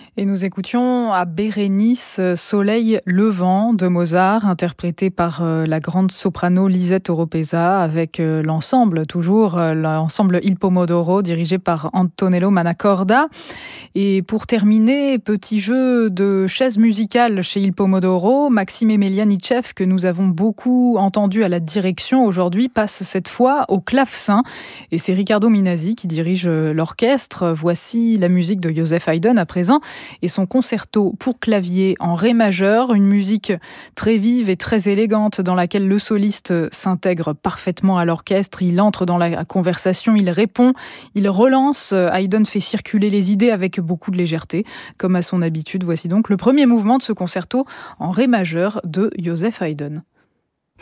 Et nous écoutions à Bérénice Soleil levant de Mozart, interprété par la grande soprano Lisette Oropesa, avec l'ensemble, toujours l'ensemble Il Pomodoro, dirigé par Antonello Manacorda. Et pour terminer, petit jeu de chaises musicales chez Il Pomodoro, Maxime Emelianitchev, que nous avons beaucoup entendu à la direction aujourd'hui, passe cette fois au clavecin. Et c'est Riccardo Minasi qui dirige l'orchestre. Voici la musique de Joseph Haydn à présent et son concerto pour clavier en ré majeur, une musique très vive et très élégante dans laquelle le soliste s'intègre parfaitement à l'orchestre, il entre dans la conversation, il répond, il relance. Haydn fait circuler les idées avec beaucoup de légèreté, comme à son habitude. Voici donc le premier mouvement de ce concerto en ré majeur de Joseph Haydn.